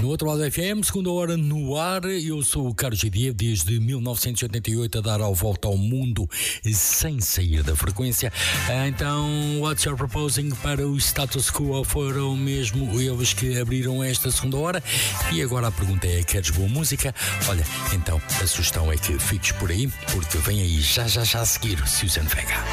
No outro lado do FM, segunda hora no ar, eu sou o Carlos Didier, desde 1988 a dar a volta ao mundo sem sair da frequência. Então, What's Your Proposing para o Status Quo foram mesmo eles que abriram esta segunda hora. E agora a pergunta é, queres boa música? Olha, então a sugestão é que fiques por aí, porque vem aí já a seguir Suzanne Vega.